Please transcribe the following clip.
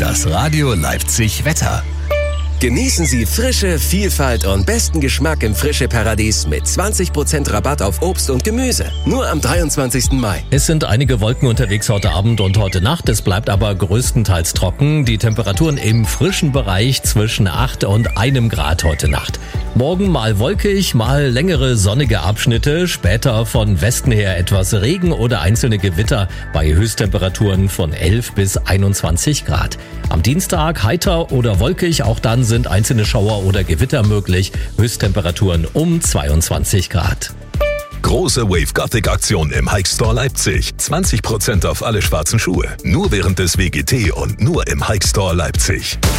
Das Radio Leipzig Wetter. Genießen Sie Frische, Vielfalt und besten Geschmack im Frische-Paradies mit 20% Rabatt auf Obst und Gemüse. Nur am 23. Mai. Es sind einige Wolken unterwegs heute Abend und heute Nacht. Es bleibt aber größtenteils trocken. Die Temperaturen im frischen Bereich zwischen 8 und 1 Grad heute Nacht. Morgen mal wolkig, mal längere sonnige Abschnitte. Später von Westen her etwas Regen oder einzelne Gewitter bei Höchsttemperaturen von 11 bis 21 Grad. Am Dienstag heiter oder wolkig, auch dann sind einzelne Schauer oder Gewitter möglich. Höchsttemperaturen um 22 Grad. Große Wave Gothic Aktion im Hike Store Leipzig. 20% auf alle schwarzen Schuhe. Nur während des WGT und nur im Hike Store Leipzig.